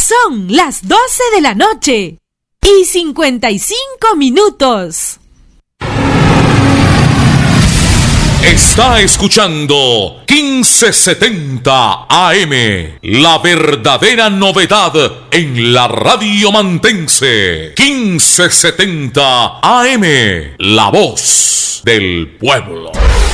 Son las 12 de la noche y 55 minutos. Está escuchando 1570 AM, la verdadera novedad en la radio mantense. 1570 AM, la voz del pueblo.